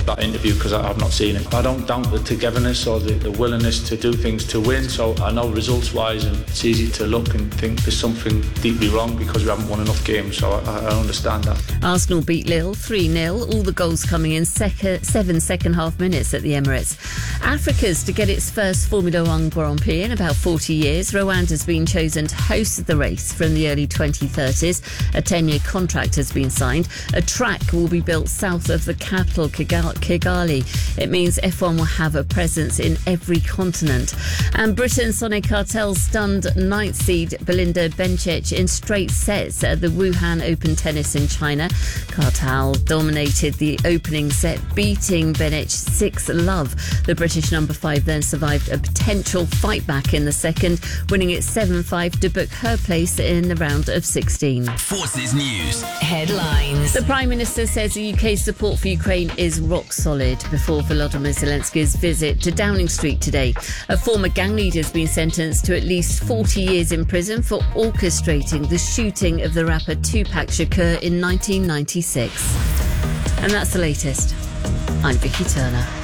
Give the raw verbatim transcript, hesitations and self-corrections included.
that interview because I've not seen it. I don't doubt the togetherness or the, the willingness to do things to win, so I know results-wise and it's easy to look and think there's something deeply wrong because we haven't won enough games, so I, I understand that. Arsenal beat Lille three nil, all the goals coming in sec- seven second-half minutes at the Emirates. Africa's to get its first Formula One Grand Prix in about forty years. Rwanda's been chosen to host the race from the early twenty thirties. A ten-year contract has been signed. A track will be built south of the capital, Kigali. It means F one will have a presence in every continent. And Britain's Sonic Cartel stunned ninth seed Belinda Bencic in straight sets at the Wuhan Open Tennis in China. Cartel dominated the opening set, beating Bencic six love. The British number five then survived a potential fight back in the second, winning it seven five to book her place in the round of sixteen. Forces News headlines. The Prime Minister says the U K's support for Ukraine is rock solid before Volodymyr Zelensky's visit to Downing Street today. A former gang leader has been sentenced to at least forty years in prison for orchestrating the shooting of the rapper Tupac Shakur in nineteen ninety-six. And that's the latest. I'm Vicky Turner.